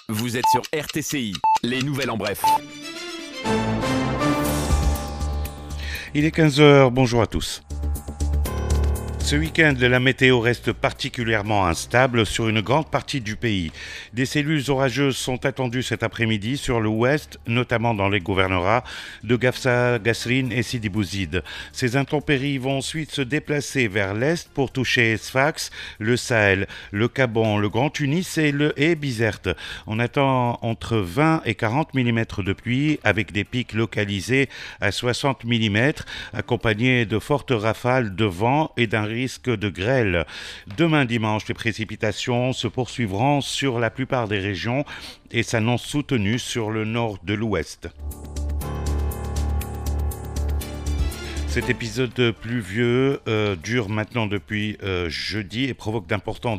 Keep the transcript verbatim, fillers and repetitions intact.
Vous êtes sur R T C I, les nouvelles en bref. Il est quinze heures, bonjour à tous. Ce week-end, la météo reste particulièrement instable sur une grande partie du pays. Des cellules orageuses sont attendues cet après-midi sur l'ouest, notamment dans les gouvernorats de Gafsa, Gasserine et Sidi Bouzid. Ces intempéries vont ensuite se déplacer vers l'est pour toucher Sfax, le Sahel, le Gabon, le Grand Tunis et le et Bizerte. On attend entre vingt et quarante millimètres de pluie avec des pics localisés à soixante millimètres, accompagnés de fortes rafales de vent et d'un risque de grêle. Demain dimanche, les précipitations se poursuivront sur la plupart des régions et s'annoncent soutenues sur le nord de l'ouest. Cet épisode pluvieux euh, dure maintenant depuis euh, jeudi et provoque d'importants